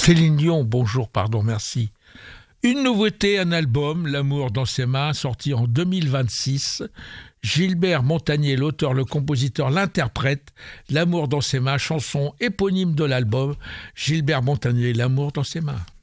Céline Dion, bonjour, pardon, merci. Une nouveauté, un album, L'amour dans ses mains, sorti en 2026. Gilbert Montagné, l'auteur, le compositeur, l'interprète. L'amour dans ses mains, chanson éponyme de l'album. Gilbert Montagné, L'amour dans ses mains.